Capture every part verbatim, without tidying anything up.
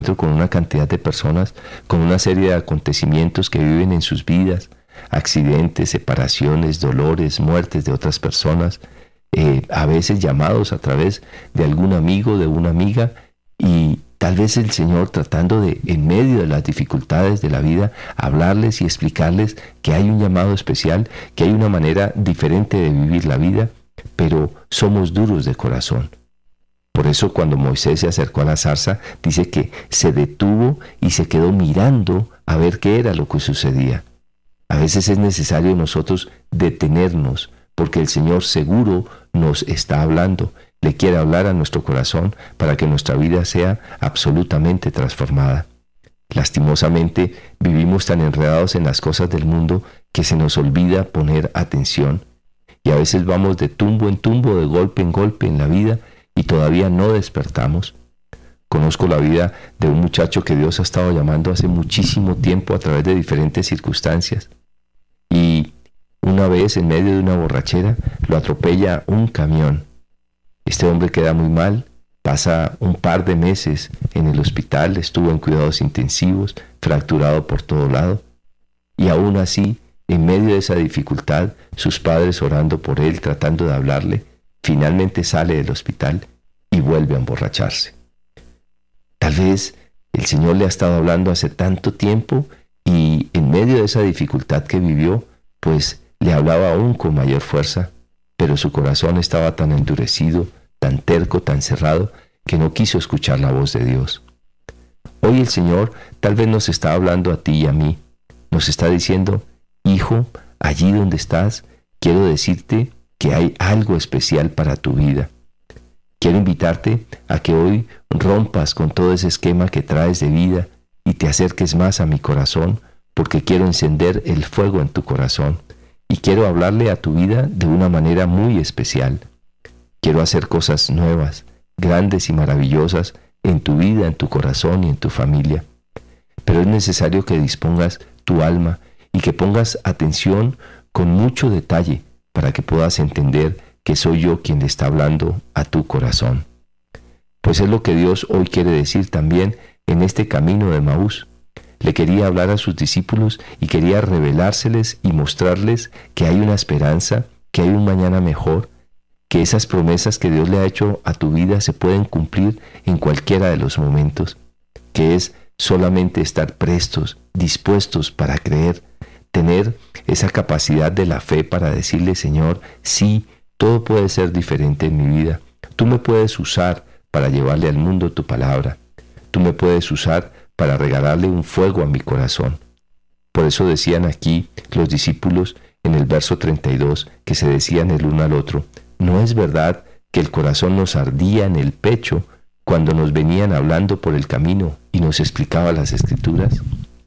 con una cantidad de personas, con una serie de acontecimientos que viven en sus vidas, accidentes, separaciones, dolores, muertes de otras personas, eh, a veces llamados a través de algún amigo, de una amiga, y tal vez el Señor tratando de, en medio de las dificultades de la vida, hablarles y explicarles que hay un llamado especial, que hay una manera diferente de vivir la vida, pero somos duros de corazón. Por eso cuando Moisés se acercó a la zarza, dice que se detuvo y se quedó mirando a ver qué era lo que sucedía. A veces es necesario nosotros detenernos, porque el Señor seguro nos está hablando, le quiere hablar a nuestro corazón para que nuestra vida sea absolutamente transformada. Lastimosamente, vivimos tan enredados en las cosas del mundo que se nos olvida poner atención. Y a veces vamos de tumbo en tumbo, de golpe en golpe en la vida, y todavía no despertamos. Conozco la vida de un muchacho que Dios ha estado llamando hace muchísimo tiempo a través de diferentes circunstancias. Y una vez, en medio de una borrachera, lo atropella un camión. Este hombre queda muy mal, pasa un par de meses en el hospital, estuvo en cuidados intensivos, fracturado por todo lado. Y aún así, en medio de esa dificultad, sus padres orando por él, tratando de hablarle, finalmente sale del hospital y vuelve a emborracharse. Tal vez el Señor le ha estado hablando hace tanto tiempo y en medio de esa dificultad que vivió, pues le hablaba aún con mayor fuerza, pero su corazón estaba tan endurecido, tan terco, tan cerrado, que no quiso escuchar la voz de Dios. Hoy el Señor tal vez nos está hablando a ti y a mí. Nos está diciendo: hijo, allí donde estás, quiero decirte que hay algo especial para tu vida. Quiero invitarte a que hoy rompas con todo ese esquema que traes de vida y te acerques más a mi corazón, porque quiero encender el fuego en tu corazón y quiero hablarle a tu vida de una manera muy especial. Quiero hacer cosas nuevas, grandes y maravillosas en tu vida, en tu corazón y en tu familia. Pero es necesario que dispongas tu alma y que pongas atención con mucho detalle para que puedas entender que soy yo quien le está hablando a tu corazón. Pues es lo que Dios hoy quiere decir también en este camino de Emaús. Le quería hablar a sus discípulos y quería revelárseles y mostrarles que hay una esperanza, que hay un mañana mejor, que esas promesas que Dios le ha hecho a tu vida se pueden cumplir en cualquiera de los momentos, que es solamente estar prestos, dispuestos para creer, tener esa capacidad de la fe para decirle: Señor, sí, todo puede ser diferente en mi vida. Tú me puedes usar para llevarle al mundo tu palabra. Tú me puedes usar para regalarle un fuego a mi corazón. Por eso decían aquí los discípulos en el verso treinta y dos, que se decían el uno al otro: ¿no es verdad que el corazón nos ardía en el pecho cuando nos venían hablando por el camino y nos explicaba las Escrituras?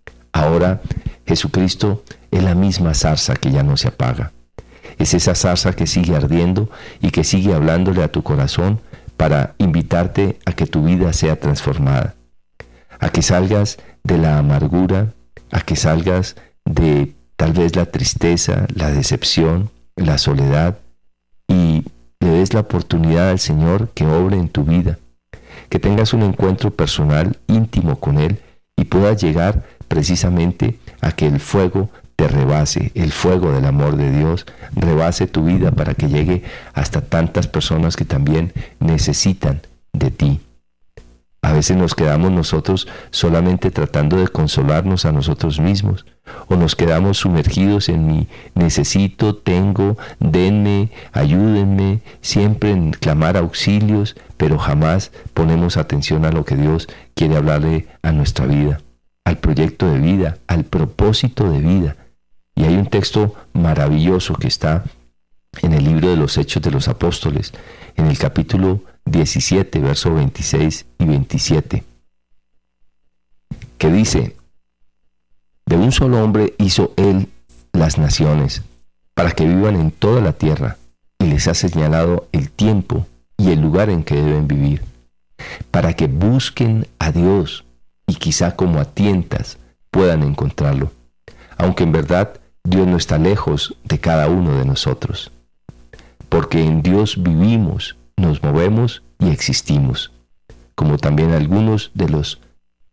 Ahora Jesucristo es la misma zarza que ya no se apaga. Es esa zarza que sigue ardiendo y que sigue hablándole a tu corazón para invitarte a que tu vida sea transformada, a que salgas de la amargura, a que salgas de tal vez la tristeza, la decepción, la soledad, y le des la oportunidad al Señor que obre en tu vida, que tengas un encuentro personal, íntimo con Él y puedas llegar precisamente a que el fuego te rebase, el fuego del amor de Dios rebase tu vida para que llegue hasta tantas personas que también necesitan de ti. A veces nos quedamos nosotros solamente tratando de consolarnos a nosotros mismos, o nos quedamos sumergidos en mi necesito, tengo, denme, ayúdenme, siempre en clamar auxilios, pero jamás ponemos atención a lo que Dios quiere hablarle a nuestra vida, al proyecto de vida, al propósito de vida. Y hay un texto maravilloso que está en el libro de los Hechos de los Apóstoles, en el capítulo diecisiete, versos veintiséis y veintisiete, que dice: de un solo hombre hizo Él las naciones, para que vivan en toda la tierra, y les ha señalado el tiempo y el lugar en que deben vivir, para que busquen a Dios y quizá como a tientas puedan encontrarlo, aunque en verdad Dios no está lejos de cada uno de nosotros, porque en Dios vivimos, nos movemos y existimos, como también algunos de los